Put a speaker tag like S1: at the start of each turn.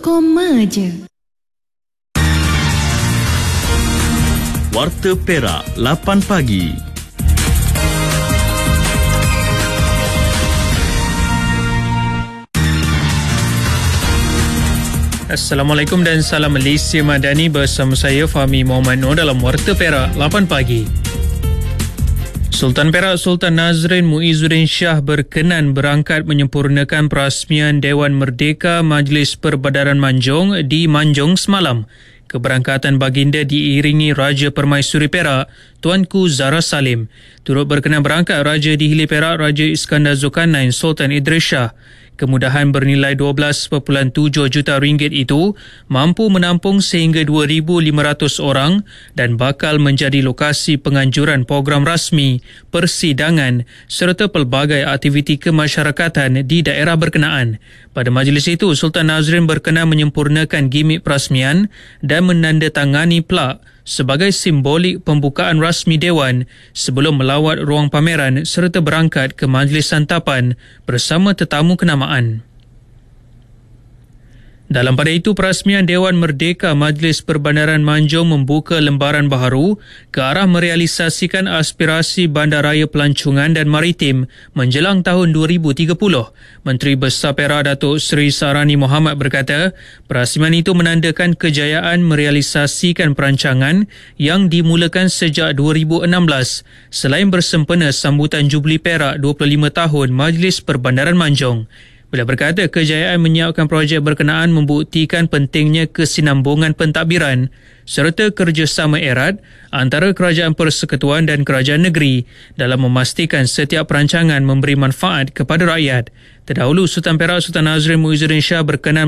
S1: koma je.
S2: Warta Perak 8 pagi.
S3: Assalamualaikum dan salam Malaysia Madani, bersama saya Fahmi Muhammad Noor dalam Warta Perak 8 pagi. Sultan Perak Sultan Nazrin Muizzuddin Shah berkenan berangkat menyempurnakan perasmian Dewan Merdeka Majlis Perbadaran Manjung di Manjung semalam. Keberangkatan baginda diiringi Raja Permaisuri Perak, Tuanku Zahra Salim. Turut berkenan berangkat Raja Dihili Perak Raja Iskandar Zulkarnain Sultan Idris Shah. Kemudahan bernilai 12.7 juta ringgit itu mampu menampung sehingga 2,500 orang dan bakal menjadi lokasi penganjuran program rasmi, persidangan serta pelbagai aktiviti kemasyarakatan di daerah berkenaan. Pada majlis itu, Sultan Nazrin berkenan menyempurnakan gimik perasmian dan menandatangani plak sebagai simbolik pembukaan rasmi Dewan sebelum melawat ruang pameran serta berangkat ke majlis santapan bersama tetamu kenamaan. Dalam pada itu, perasmian Dewan Merdeka Majlis Perbandaran Manjung membuka lembaran baharu ke arah merealisasikan aspirasi Bandaraya Pelancongan dan Maritim menjelang tahun 2030. Menteri Besar Perak Datuk Seri Sarani Mohamad berkata, perasmian itu menandakan kejayaan merealisasikan perancangan yang dimulakan sejak 2016 selain bersempena sambutan Jubli Perak 25 tahun Majlis Perbandaran Manjung. Beliau berkata kejayaan menyiapkan projek berkenaan membuktikan pentingnya kesinambungan pentadbiran serta kerjasama erat antara Kerajaan Persekutuan dan Kerajaan Negeri dalam memastikan setiap perancangan memberi manfaat kepada rakyat. Terdahulu, Sultan Perak Sultan Nazrin Muizzuddin Shah berkenan